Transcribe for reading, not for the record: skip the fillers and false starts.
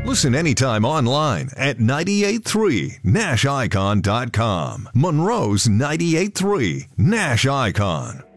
Listen anytime online at 98.3NashIcon.com. Monroe's 98.3 Nash Icon.